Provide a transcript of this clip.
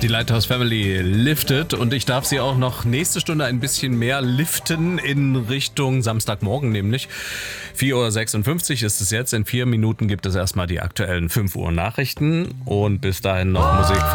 Die Lighthouse Family liftet und ich darf sie auch noch nächste Stunde ein bisschen mehr liften in Richtung Samstagmorgen, nämlich 4.56 Uhr ist es jetzt. In 4 Minuten gibt es erstmal die aktuellen 5 Uhr Nachrichten und bis dahin noch Musik